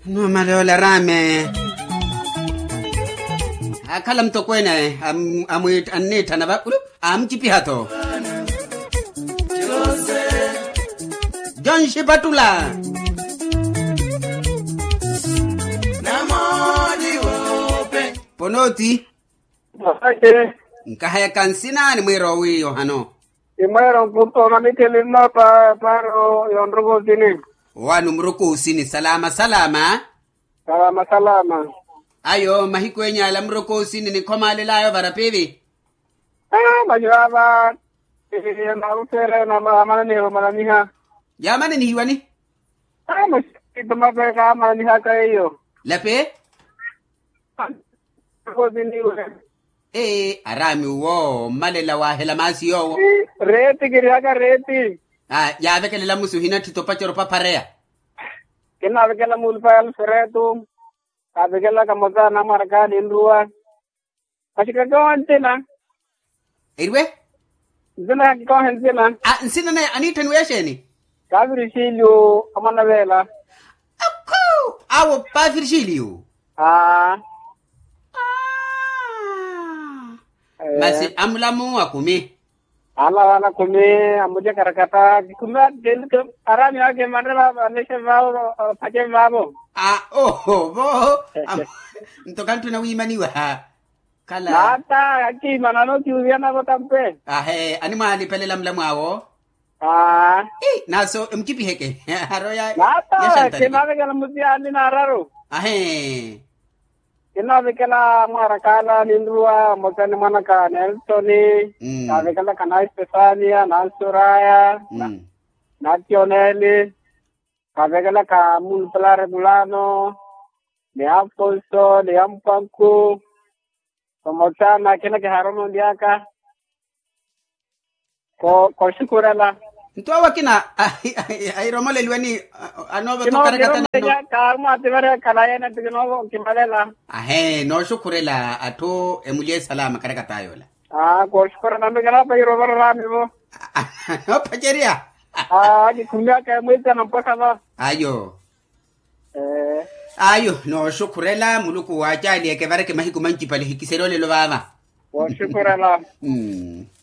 No maleo la rame. Akala mtokwene amwit aneta na bakulu amchipi hato. John Shipatula. Ponoti. Nkahaya kansina ni mwiro wiyo hano. Imero puto na miteli no paro yondrogo dini. Wanu mruku usini salama. Salama. Ayo mahikwenye ala mruku usini ni koma alilayo varapivi. Majuraba. Na utere na mananiha. Yamani ni hiwani? Mashito mapeka mananiha kayo. Lape? Arami wo malela wa hela masi yo. Reti kiriaka reti. Ya veke lela musu hina titopa choro paparea. Kena veke la mulfal seretu. Veke la kamoza na maraka nindrua. Kashika kawantina. Irwe? Zina kawantina. Nsina na anita nwesheni? Kavirisilio amana vela. Ako! Awo pavirisilio? Masi amulamu akumi. Ala kumi amuja karakata kuma del ke arami age manra aneshe vao paje vao. Bo. Ntokantu na wimani wa. Kala. Nata aki manano kiuviana botampe. Anima alipelela mlamu awo. Naso mkipi heke. Haroya. Nata kinawe kana mutiani nararo. Kinavekela marakala nindrua motani manaka Nelsoni, kavekela kana Stefania, Nansuraya, Nationeli, kavekela ka Mulpala Regulano, Neapolso, Neampanku, Komotana kina ke harono diaka. Ko shukurala. Ntoa kina ay romole liwani anova to karakata no karma tivare kalaya tigno kimalela no shukurela ato emulie salama karakata yola ko shukura nambe kana pa robar ramibo no pajeria ni kumya ka mwita nampaka ba ayo no shukurela muluku wajali ke bareke mahiku manchi pale hikiserole lo baba ko shukurala